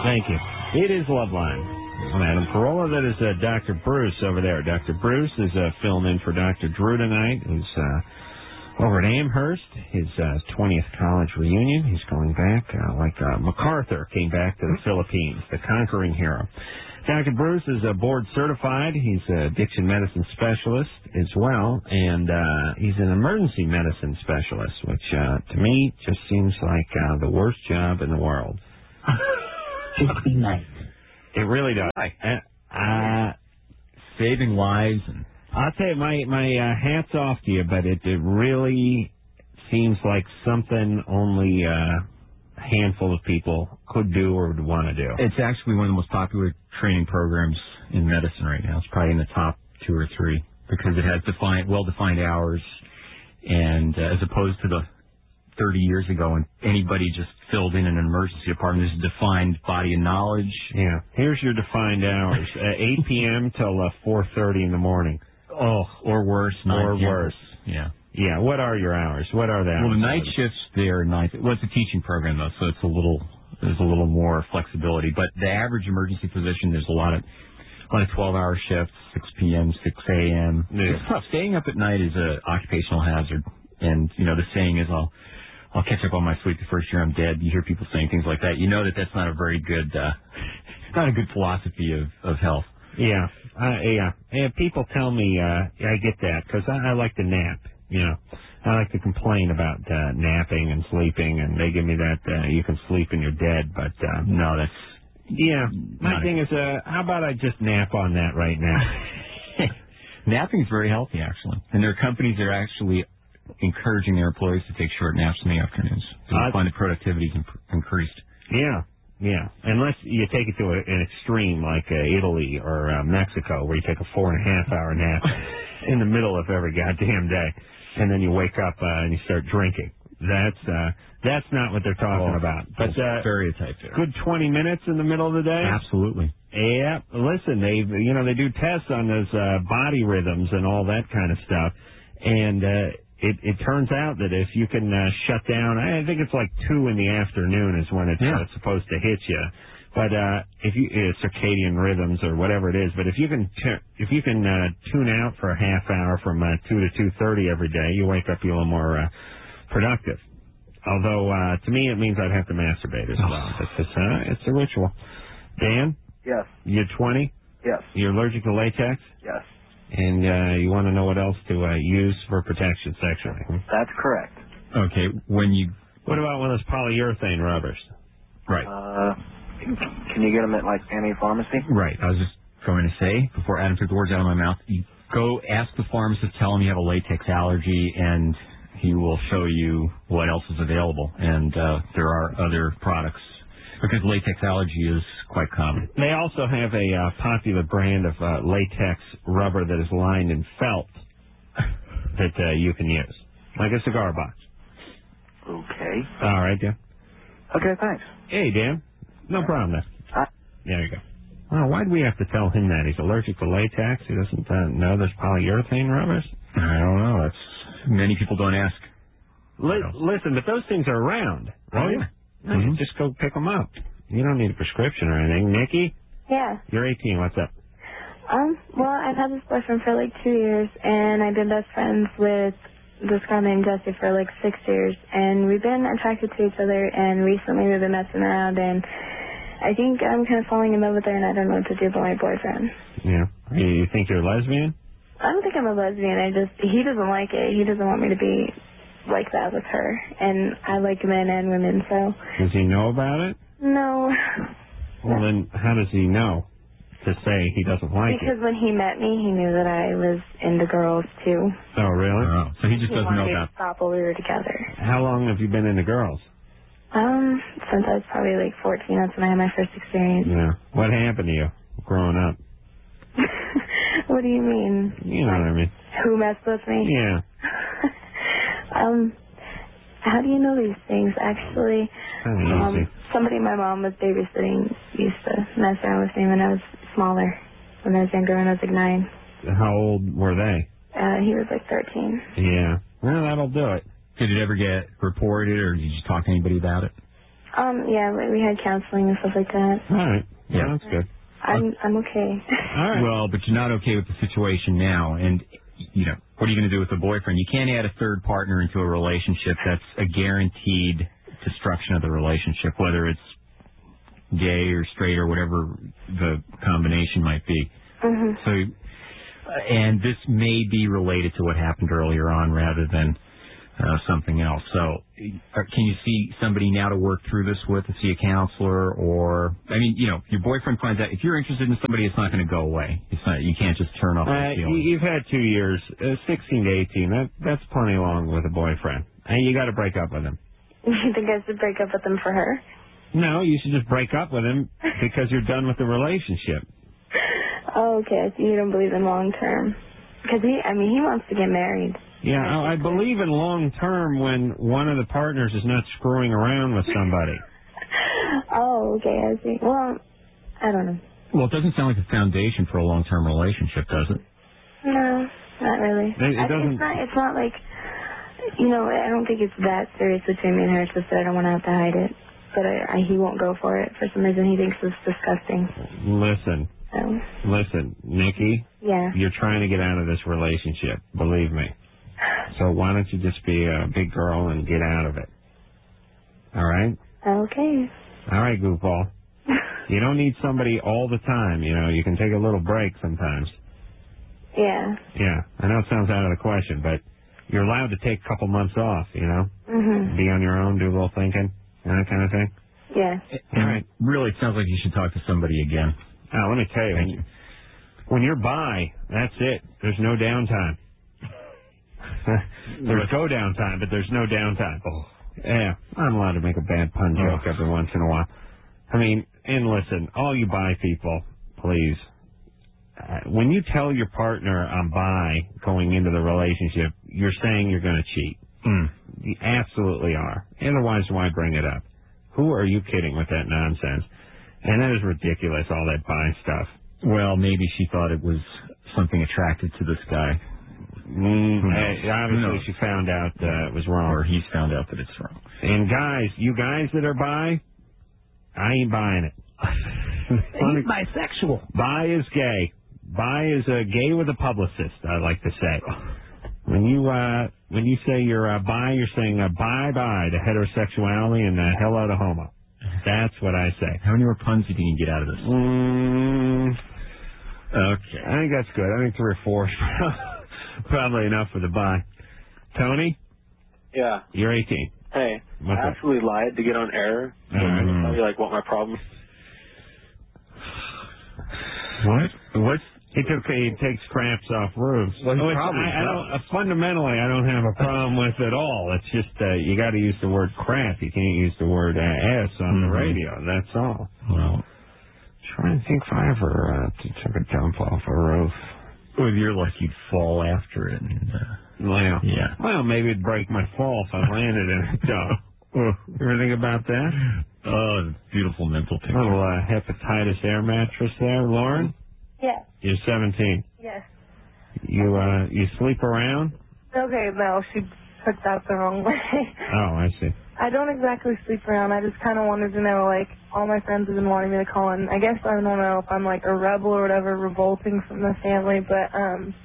Thank you. It is Loveline. I'm Adam Carolla. That is Dr. Bruce over there. Dr. Bruce is filling in for Dr. Drew tonight, who's over at Amherst, his 20th college reunion. He's going back like MacArthur came back to the Philippines, the conquering hero. Dr. Bruce is board certified. He's an addiction medicine specialist as well, and he's an emergency medicine specialist, which to me just seems like the worst job in the world. Just be nice. It really does. Saving lives. And I'll tell you, my hat's off to you, but it really seems like something only a handful of people could do or would want to do. It's actually one of the most popular training programs in medicine right now. It's probably in the top 2 or 3 because it has well-defined hours, and as opposed to the 30 years ago when anybody just filled in an emergency department, there's a defined body of knowledge. Yeah. Here's your defined hours, 8 p.m. till 4:30 in the morning. Oh, or worse. Or worse. Yeah. Yeah. What are your hours? What are they? Well, the night shifts, they're nice. Well, it's a teaching program, though, so there's a little more flexibility. But the average emergency physician, there's a lot of 12-hour shifts, 6 p.m., 6 a.m. Yeah. It's tough. Staying up at night is an occupational hazard. And, the saying is, I'll catch up on my sleep the first year I'm dead. You hear people saying things like that. You know that's not a very good, not a good philosophy of health. Yeah. And people tell me, I get that, because I like to nap, I like to complain about napping and sleeping, and they give me that you can sleep and you're dead, but no, that's... Yeah, my thing is, how about I just nap on that right now? Napping is very healthy, actually. And there are companies that are actually encouraging their employees to take short naps in the afternoons. I find that productivity is increased. Yeah. Unless you take it to an extreme like Italy or Mexico, where you take a 4.5-hour nap in the middle of every goddamn day, and then you wake up and you start drinking. That's not what they're talking about. But stereotype there. Good 20 minutes in the middle of the day. Absolutely. Yeah. Listen, they do tests on those body rhythms and all that kind of stuff, and it turns out that if you can shut down, I think it's like 2 in the afternoon is when it's supposed to hit you. But if you circadian rhythms or whatever it is, but if you can tune out for a half hour from 2 to 2:30 every day, you wake up a little more productive. Although to me it means I'd have to masturbate as well. It's a ritual. Dan? Yes. You're 20? Yes. You're allergic to latex? Yes. And you want to know what else to use for protection sexually? That's correct. Okay, What about one of those polyurethane rubbers? Right. Can you get them at, like, any pharmacy? Right. I was just going to say, before Adam took the words out of my mouth, you go ask the pharmacist, tell him you have a latex allergy, and he will show you what else is available. And there are other products, because latex allergy is quite common. They also have a popular brand of latex rubber that is lined in felt that you can use, like a cigar box. Okay. All right, Dan. Okay, thanks. Hey, Dan. No problem. There you go. Well, why do we have to tell him that? He's allergic to latex? He doesn't know there's polyurethane rubbers? I don't know. Many people don't ask. Listen, but those things are around, right? Oh, yeah. Just go pick them up. You don't need a prescription or anything. Nikki? Yeah. You're 18. What's up? Well, I've had this boyfriend for like 2 years, and I've been best friends with this girl named Jessie for like 6 years, and we've been attracted to each other, and recently we've been messing around, and I think I'm kind of falling in love with her, and I don't know what to do about my boyfriend. Yeah. You think you're a lesbian? I don't think I'm a lesbian. He doesn't like it. He doesn't want me to be like that with her, and I like men and women, so... Does he know about it? No. Well, then how does he know to say he doesn't like it? Because when he met me, he knew that I was into girls, too. Oh, really? Oh, so he just doesn't know about... He wanted about... to stop while we were together. How long have you been into girls? Since I was probably like 14. That's when I had my first experience. Yeah. What happened to you growing up? What do you mean? You know what I mean. Who messed with me? Yeah. How do you know these things? Actually, somebody my mom was babysitting used to mess around with me when I was smaller, when I was younger, when I was like 9. How old were they? He was like 13. Yeah. Well, that'll do it. Did it ever get reported, or did you talk to anybody about it? Yeah, we had counseling and stuff like that. All right. Yeah. That's good. I'm okay. All right. Well, but you're not okay with the situation now, and what are you going to do with the boyfriend? You can't add a third partner into a relationship. That's a guaranteed destruction of the relationship, whether it's gay or straight or whatever the combination might be. Mhm. So, and this may be related to what happened earlier on rather than something else. So, can you see somebody now to work through this with, to see a counselor, or your boyfriend finds out if you're interested in somebody, it's not going to go away. It's not. You can't just turn off the feeling. You've had 2 years, 16 to 18. That's plenty long with a boyfriend, and you got to break up with him. You think I should break up with him for her? No, you should just break up with him because you're done with the relationship. Oh, okay. So you don't believe in long term? Because he wants to get married. Yeah, I believe in long term when one of the partners is not screwing around with somebody. Oh, okay, I see. Well, I don't know. Well, it doesn't sound like the foundation for a long-term relationship, does it? No, not really. It doesn't. It's not like, I don't think it's that serious between me and her. It's just that I don't want to have to hide it. But he won't go for it for some reason. He thinks it's disgusting. Listen, Nikki. Yeah. You're trying to get out of this relationship. Believe me. So why don't you just be a big girl and get out of it? All right? Okay. All right, goofball. You don't need somebody all the time, You can take a little break sometimes. Yeah. Yeah. I know it sounds out of the question, but you're allowed to take a couple months off, Mhm. Be on your own, do a little thinking, and that kind of thing. Yeah. All right. Really, it sounds like you should talk to somebody again. Now, let me tell you, when you're bi, that's it. There's no downtime. There's go downtime, but there's no downtime. Oh. Yeah, I'm allowed to make a bad pun joke every once in a while. And listen, all you bi people, please. When you tell your partner I'm bi going into the relationship, you're saying you're going to cheat. You absolutely are. Otherwise, why bring it up? Who are you kidding with that nonsense? And that is ridiculous, all that bi stuff. Well, maybe she thought it was something attracted to this guy. Obviously, she found out it was wrong. Or he's found out that it's wrong. And guys, you guys that are bi, I ain't buying it. He's bisexual. Bi is gay. Bi is gay with a publicist, I like to say. When you say you're bi, you're saying bye-bye to heterosexuality and hello to homo. That's what I say. How many more puns do you think you can get out of this? Okay. I think that's good. I think 3 or 4 is probably enough for the bi. Tony? Yeah. You're 18. Hey, What's I actually lied to get on air. So I can tell you, what my problem is. What? He takes craps off roofs. Well, fundamentally, I don't have a problem with it all. It's just you got to use the word crap. You can't use the word ass on the radio. That's all. Well, trying to think if I ever took a dump off a roof. Well, you're like you'd fall after it. Yeah. Well, maybe it'd break my fall if I landed in it. You ever think about that? Oh, beautiful mental picture. A little hepatitis air mattress there, Lauren. Yes. You're 17. Yes. You sleep around? Okay, no, she took that the wrong way. Oh, I see. I don't exactly sleep around. I just kind of wanted to know, all my friends have been wanting me to call in. I guess I don't know if I'm, a rebel or whatever, revolting from the family, but,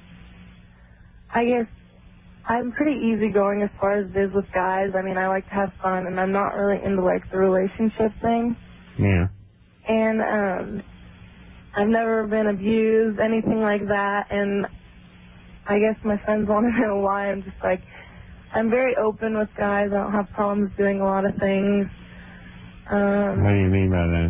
I guess I'm pretty easygoing as far as it is with guys. I like to have fun, and I'm not really into, the relationship thing. Yeah. And, I've never been abused, anything like that, and I guess my friends want to know why. I'm just I'm very open with guys. I don't have problems doing a lot of things. What do you mean by that?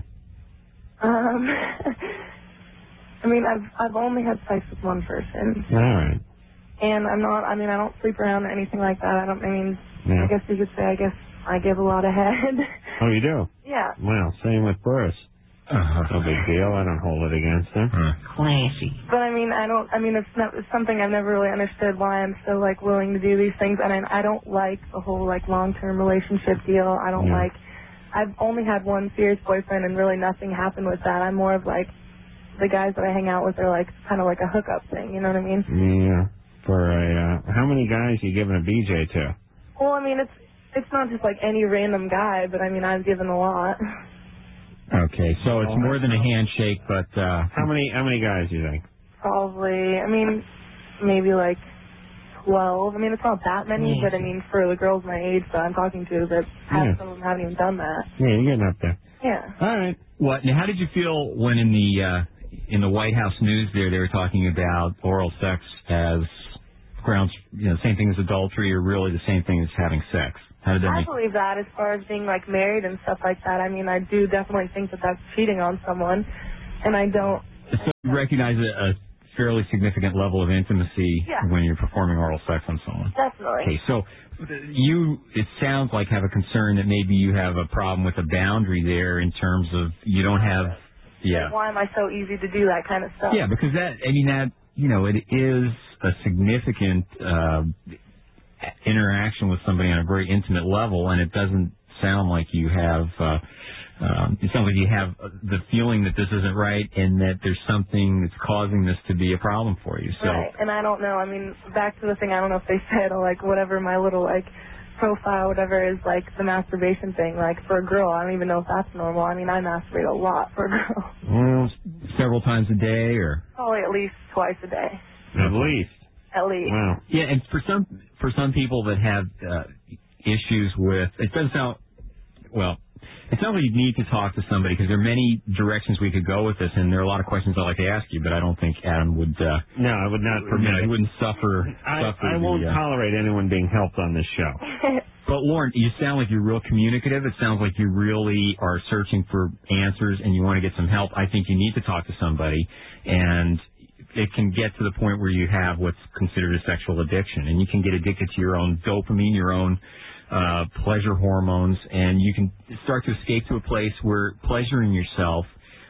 I've only had sex with one person. All right. And I don't sleep around or anything like that. Yeah. I guess you could say, I give a lot of head. Oh, you do? Yeah. Well, same with Bruce. No big deal. I don't hold it against him. Classy. But it's something I've never really understood why I'm so willing to do these things. And I don't like the whole long-term relationship deal. I don't I've only had one serious boyfriend and really nothing happened with that. I'm more of the guys that I hang out with are kind of like a hookup thing. You know what I mean? Yeah. For how many guys are you giving a BJ to? Well, it's not just like any random guy, but I mean, I've given a lot. Okay, so it's more than a handshake, but How many guys do you think? Probably, I mean, maybe like 12. I mean, it's not that many, but I mean, for the girls my age that I'm talking to, that some of them haven't even done that. Yeah, you're getting up there. Yeah. All right. what? Now, how did you feel when in the White House news there they were talking about oral sex as grounds, same thing as adultery, or really the same thing as having sex? How did that I make? believe that as far as being like married and stuff like that. I mean, I do definitely think that that's cheating on someone, and I don't. So you recognize a fairly significant level of intimacy when you're performing oral sex on someone. Definitely. Okay, so it sounds like have a concern that maybe you have a problem with a boundary there in terms of you don't have. Like, why am I so easy to do that kind of stuff? Yeah, because it is a significant interaction with somebody on a very intimate level, and it doesn't sound like you have. It sounds like you have the feeling that this isn't right, and that there's something that's causing this to be a problem for you. So. Right, and I don't know. I mean, back to the thing. I don't know if they said or like whatever my little like profile, whatever is like the masturbation thing. Like for a girl, I don't even know if that's normal. I mean, I masturbate a lot for a girl. Well, several times a day, or probably at least twice a day. At least. At least. Wow. Yeah, and for some people that have issues with, it doesn't sound well. It sounds like you need to talk to somebody because there are many directions we could go with this, and there are a lot of questions I'd like to ask you, but I don't think Adam would. No, I would not permit. He wouldn't suffer. I won't tolerate anyone being helped on this show. But Lauren, you sound like you're real communicative. It sounds like you really are searching for answers and you want to get some help. I think you need to talk to somebody, and it can get to the point where you have what's considered a sexual addiction, and you can get addicted to your own dopamine, your own pleasure hormones, and you can start to escape to a place where pleasuring yourself,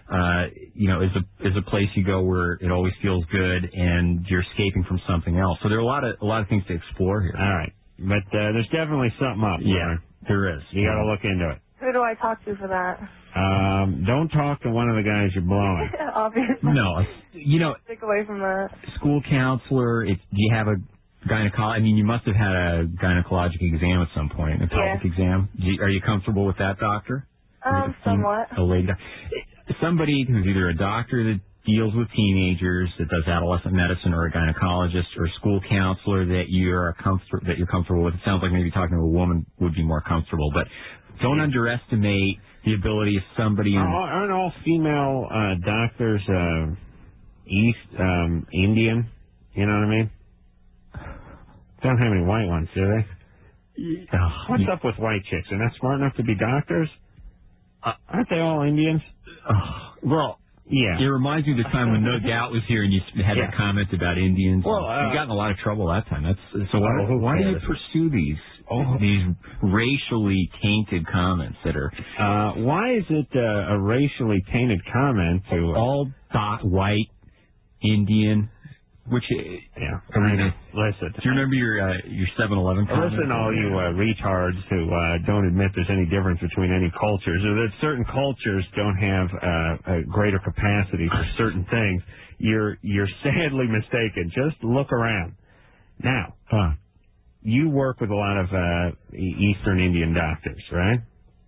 is a place you go where it always feels good, and you're escaping from something else. So there are a lot of things to explore here. All right, but there's definitely something up. Yeah, there is. You got to look into it. Who do I talk to for that? Don't talk to one of the guys you're blowing. Obviously. No, stick away from that. School counselor. Do you have a gynecologist? I mean, you must have had a gynecologic exam at some point, a pelvic exam. Are you comfortable with that, doctor? Somewhat. A lady. Somebody who's either a doctor that deals with teenagers, that does adolescent medicine, or a gynecologist, or a school counselor that you're comfortable with. It sounds like maybe talking to a woman would be more comfortable, but don't underestimate the ability of somebody. Aren't all female doctors East Indian? You know what I mean? Don't have any white ones, do they? What's up with white chicks? They're not smart enough to be doctors? Aren't they all Indians? Well, yeah. It reminds me of the time when No Doubt was here and you had that comment about Indians. Well, you got in a lot of trouble that time. So why do you pursue these racially tainted comments that are... why is it a racially tainted comment to... All white, Indian... Which, listen. Do you remember your 7-Eleven comment? Listen, all you retards who don't admit there's any difference between any cultures, or that certain cultures don't have a greater capacity for certain things. You're sadly mistaken. Just look around. Now, you work with a lot of Eastern Indian doctors, right?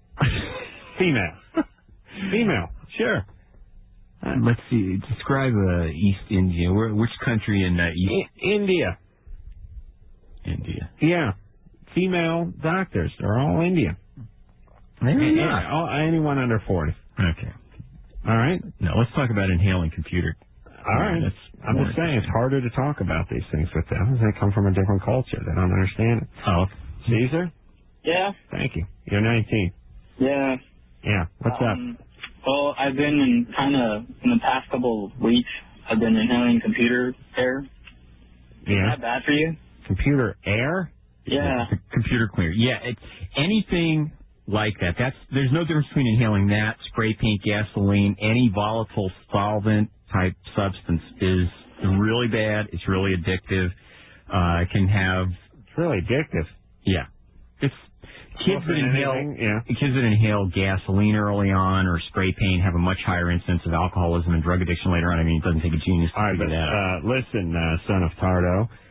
Female, sure. Let's see. Describe East India. Which country in East? India. India. Yeah. Female doctors. They're all Indian. Maybe not. Anyone under 40. Okay. All right. Now, let's talk about inhaling computer. All right. I'm just saying it's harder to talk about these things with them. They come from a different culture. They don't understand it. Oh. Caesar? Yeah. Thank you. You're 19. Yeah. Yeah. What's up? Well, I've been in the past couple of weeks, I've been inhaling computer air. Yeah. Is that bad for you? Computer air? Yeah. Computer cleaner. Yeah. Anything like that. There's no difference between inhaling that, spray paint, gasoline, any volatile solvent type substance is really bad. It's really addictive. It can have... It's really addictive. Yeah. It's... Kids that inhale gasoline early on or spray paint have a much higher incidence of alcoholism and drug addiction later on. I mean, it doesn't take a genius to figure that out. Listen, son of Tardo,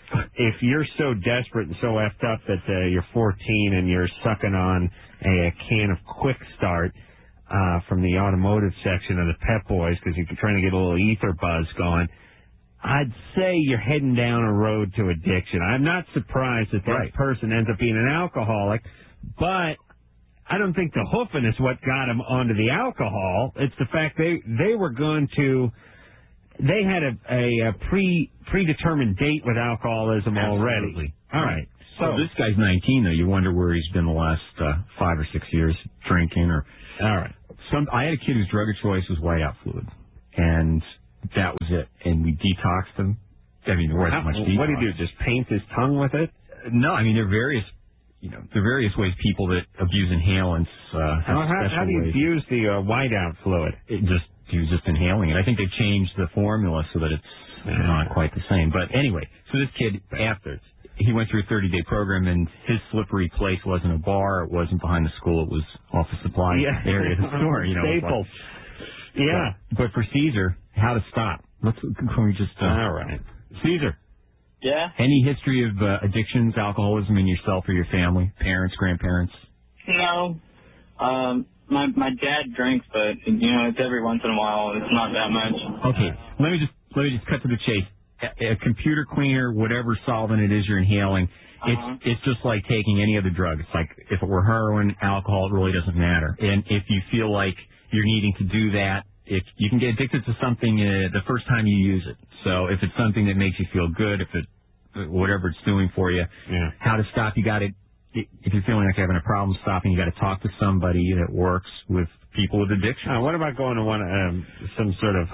if you're so desperate and so effed up that you're 14 and you're sucking on a can of Quick Start from the automotive section of the Pep Boys because you're trying to get a little ether buzz going, I'd say you're heading down a road to addiction. I'm not surprised that person ends up being an alcoholic, but I don't think the hoofing is what got him onto the alcohol. It's the fact they were going to. They had a predetermined date with alcoholism already. Absolutely. All right. So this guy's 19, though. You wonder where he's been the last 5 or 6 years drinking. Or all right. I had a kid whose drug of choice was whiteout fluid, and that was it. And we detoxed him. I mean, there wasn't much detox. What do you do? Just paint his tongue with it? No, I mean there are various ways people that abuse inhalants have special how do you ways. abuse the whiteout fluid? He was just inhaling it. I think they've changed the formula so that it's not quite the same. But anyway, so this kid, after he went through a 30-day program, and his slippery place wasn't a bar, it wasn't behind the school, it was off the supply area of the store. Staples. Yeah. But for Caesar, how to stop? Can we just... all right. Caesar. Yeah? Any history of addictions, alcoholism in yourself or your family? Parents, grandparents? No. My dad drinks, but it's every once in a while. It's not that much. Okay, let me just cut to the chase. A computer cleaner, whatever solvent it is you're inhaling, it's just like taking any other drug. It's like if it were heroin, alcohol, it really doesn't matter. And if you feel like you're needing to do that, if you can get addicted to something the first time you use it. So if it's something that makes you feel good, whatever it's doing for you, how to stop, you got to. If you're feeling like you're having a problem stopping, you got to talk to somebody that works with people with addiction. What about going to some sort of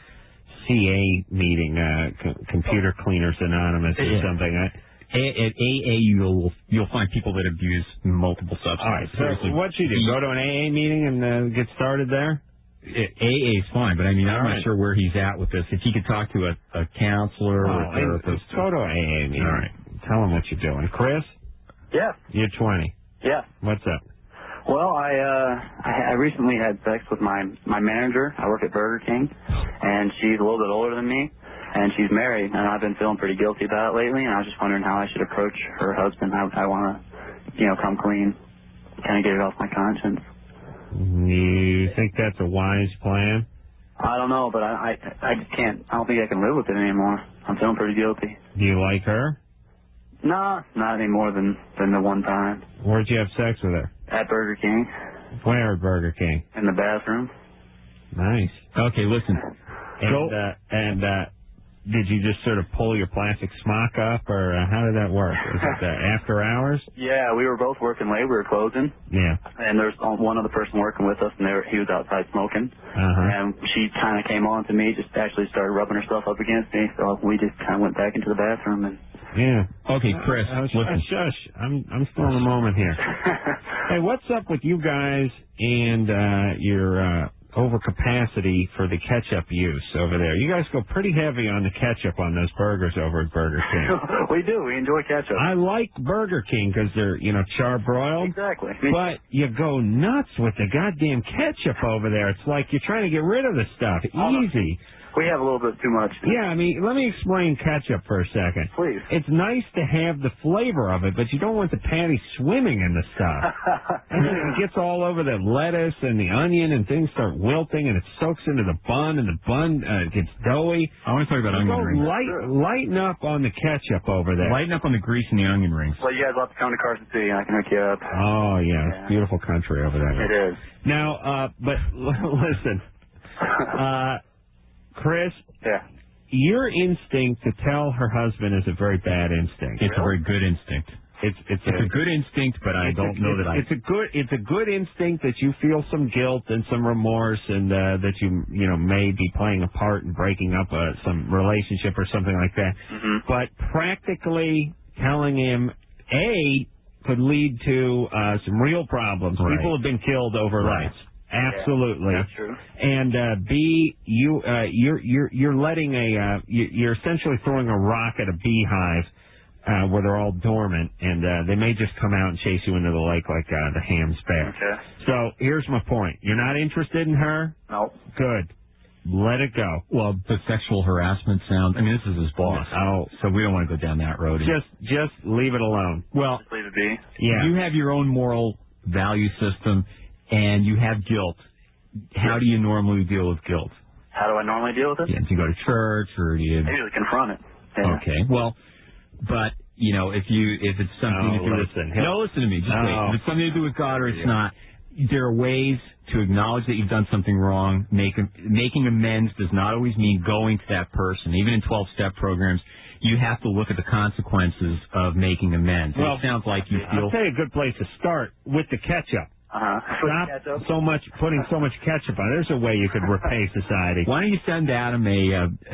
CA meeting, Computer Cleaners Anonymous or something? At AA, you'll find people that abuse multiple substances. All right. So what you do? Go to an AA meeting and get started there? AA is fine, but I mean, I'm not sure where he's at with this. If he could talk to a counselor or a therapist. Go to an AA meeting. All right. Tell him what you're doing. Chris? Yeah. You're 20. Yeah. What's up? Well, I recently had sex with my manager. I work at Burger King, and she's a little bit older than me, and she's married, and I've been feeling pretty guilty about it lately, and I was just wondering how I should approach her husband. I want to, come clean, kind of get it off my conscience. You think that's a wise plan? I don't know, but I just can't. I don't think I can live with it anymore. I'm feeling pretty guilty. Do you like her? Nah, not any more than the one time. Where'd you have sex with her? At Burger King. Where at Burger King? In the bathroom. Nice. Okay, listen. And did you just sort of pull your plastic smock up, or how did that work? Was it after hours? Yeah, we were both working late. We were closing. Yeah. And there's one other person working with us, and he was outside smoking. And she kind of came on to me, just actually started rubbing herself up against me. So we just kind of went back into the bathroom and. Yeah. Okay, Chris. Listen. Shush. I'm still in the moment here. Hey, what's up with you guys and your overcapacity for the ketchup use over there? You guys go pretty heavy on the ketchup on those burgers over at Burger King. We do. We enjoy ketchup. I like Burger King because they're, char-broiled. Exactly. But you go nuts with the goddamn ketchup over there. It's like you're trying to get rid of the stuff. Easy. We have a little bit too much. Yeah, let me explain ketchup for a second. Please. It's nice to have the flavor of it, but you don't want the patty swimming in the stuff. And then it gets all over the lettuce and the onion, and things start wilting, and it soaks into the bun, and the bun gets doughy. I want to talk about onion rings. Lighten up on the ketchup over there. Lighten up on the grease and the onion rings. Well, you guys will have to come to Carson City, and I can hook you up. Oh, yeah. It's beautiful country over there. It is. Now, but listen. Chris, yeah. Your instinct to tell her husband is a very bad instinct. It's a very good instinct. It's a good instinct, but I don't know that it's a good instinct that you feel some guilt and some remorse, and that you may be playing a part in breaking up some relationship or something like that. Mm-hmm. But practically telling him could lead to some real problems. Right. People have been killed over lights. Absolutely. Yeah, that's true. And B, you're letting you're essentially throwing a rock at a beehive where they're all dormant, and they may just come out and chase you into the lake like the hams bear. Okay. So here's my point: you're not interested in her? No. Good. let it go. Well, the sexual harassment sound. I mean, this is his boss. Oh, so we don't want to go down that road. Just leave it alone. Well, Just leave it be. Yeah. You have your own moral value system, and you have guilt. How do you normally deal with guilt? How do I normally deal with it? Yeah, do you go to church or do you? I usually confront it. Yeah. Okay. Well, but you know, if it's something to do with listen to me. Just wait. If it's something to do with God or it's not, there are ways to acknowledge that you've done something wrong. Making amends does not always mean going to that person. Even in 12-step programs, you have to look at the consequences of making amends. Well, it sounds like you feel. I'll tell you a good place to start with the ketchup. Stop putting so much ketchup on. There's a way you could repay society. Why don't you send Adam a